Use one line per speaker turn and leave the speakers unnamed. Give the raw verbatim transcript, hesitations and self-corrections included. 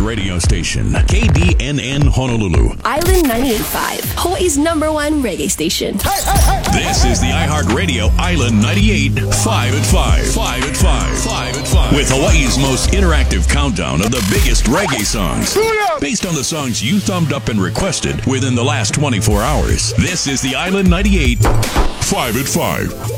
radio station, K D N N Honolulu.
Island ninety-eight point five, Hawaii's number one reggae station.
Hey, hey, hey. This is the iHeartRadio Island ninety-eight five at five. five at five. five at five. With Hawaii's most interactive countdown of the biggest reggae songs. Based on the songs you thumbed up and requested within the last twenty-four hours. This is the Island ninety-eight five at five.